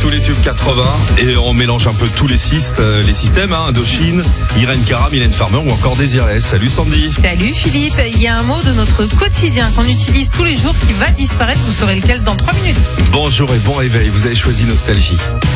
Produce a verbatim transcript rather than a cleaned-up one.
tous les tubes quatre-vingts et on mélange un peu tous les, syst- les systèmes, hein, Indochine, Irène Cara, Mylène Farmer ou encore Désirless. Salut Sandy. Salut Philippe, il y a un mot de notre quotidien qu'on utilise tous les jours qui va disparaître, vous saurez lequel dans trois minutes. Bonjour et bon réveil, vous avez choisi Nostalgie.